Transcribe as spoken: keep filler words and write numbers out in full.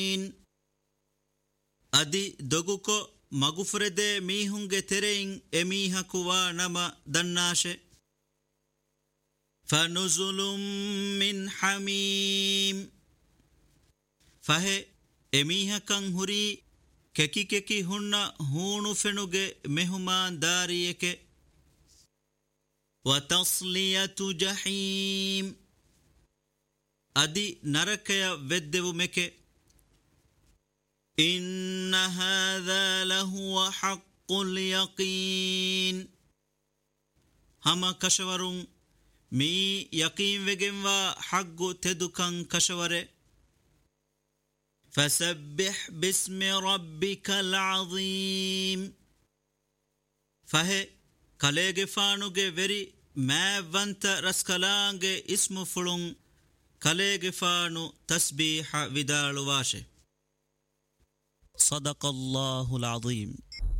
ಅದಿ ದೊಗುಕೊ ಮಗುಫುರೆದೆ ಮೀಹುಂಗೆ ತೆರೆಯಿಂ ಎಮೀಹಕುವಾ ನಮ ದನ್ನಾಶೆ ಫನುಜುಲುಂ ಮಿನ್ ಹಮೀಮ್ ಫಹೆ ಎಮೀಹಕಂ ಹುರಿ ಕೆಕಿ ಕೆಕಿ ಹುಣ್ಣ ಹೂಣು ಫೆನುಗೆ ಮೆಹುಮಾನ್ ದಾರಿಯಕೆ ವತಸ್ಲಿಯತು ಜಹೀಮ್ ಅದಿ ನರಕಯ ವೆದ್ದೆವು ಮೆಕೆ ಇನ್ನ ಹಾದಾ ಲಹುವ ಹಕ್ಕುಲ್ ಯಕೀನ್ ಹಮ ಕಶವರುಂ ಮೀ ಯಕೀನ್ ವೆಗೆಂವಾ ಹಗ್ಗು ತೆದುಕಂ ಕಶವರೆ فسبح باسم ربك العظيم فهي كاليغي فانوغي وري ما وانت رسكلانغي اسم فلون كاليغي فانو تسبيح ودالو واشي صدق الله العظيم